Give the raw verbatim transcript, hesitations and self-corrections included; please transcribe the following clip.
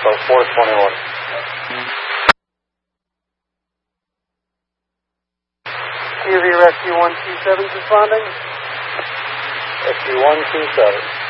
So four twenty-one. Q V Rescue one two seven responding. Rescue one two seven.